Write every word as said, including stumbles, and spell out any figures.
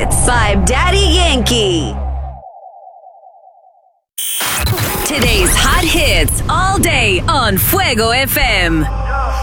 Hits by Daddy Yankee. Today's hot hits all day on Fuego F M.